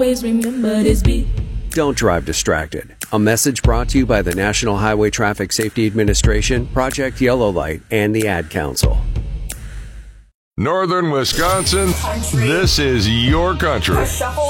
Always remember this beat. Don't drive distracted. A message brought to you by the National Highway Traffic Safety Administration, Project Yellow Light, and the Ad Council. Northern Wisconsin, this is your country.